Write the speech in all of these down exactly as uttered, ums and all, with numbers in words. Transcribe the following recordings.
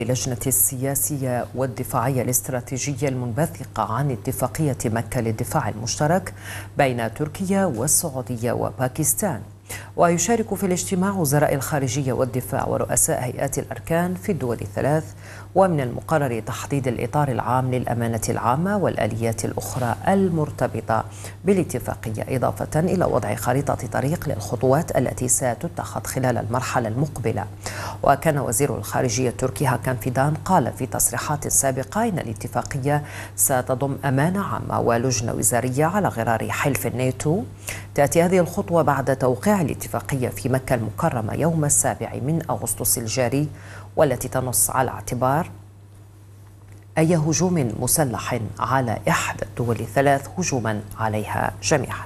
اللجنة السياسية والدفاعية الاستراتيجية المنبثقة عن اتفاقية مكة للدفاع المشترك بين تركيا والسعودية وباكستان. ويشارك في الاجتماع وزراء الخارجية والدفاع ورؤساء هيئات الأركان في الدول الثلاث، ومن المقرر تحديد الإطار العام للأمانة العامة والآليات الأخرى المرتبطة بالاتفاقية، إضافة إلى وضع خريطة طريق للخطوات التي ستتخذ خلال المرحلة المقبلة. وكان وزير الخارجية التركي هاكان فيدان قال في تصريحات سابقة إن الاتفاقية ستضم أمانة عامة ولجنة وزارية على غرار حلف الناتو. تأتي هذه الخطوة بعد توقيع الاتفاقية في مكة المكرمة يوم السابع من أغسطس الجاري، والتي تنص على اعتبار أي هجوم مسلح على إحدى الدول الثلاث هجوما عليها جميعا.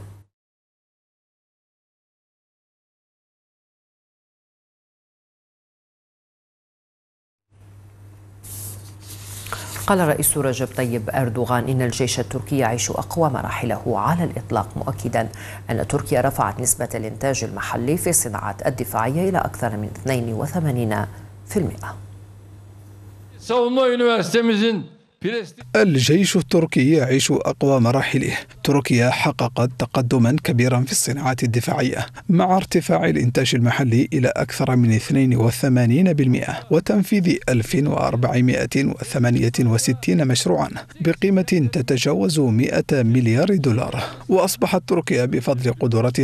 قال الرئيس رجب طيب أردوغان إن الجيش التركي يعيش أقوى مراحله على الإطلاق، مؤكدا أن تركيا رفعت نسبة الإنتاج المحلي في الصناعات الدفاعية إلى أكثر من اثنين وثمانين بالمئة. الجيش التركي يعيش أقوى مراحله. تركيا حققت تقدما كبيرا في الصناعات الدفاعية مع ارتفاع الإنتاج المحلي إلى أكثر من اثنين وثمانين بالمئة وتنفيذ ألف وأربعمئة وثمانية وستين مشروعا بقيمة تتجاوز مئة مليار دولار. وأصبحت تركيا بفضل قدرتها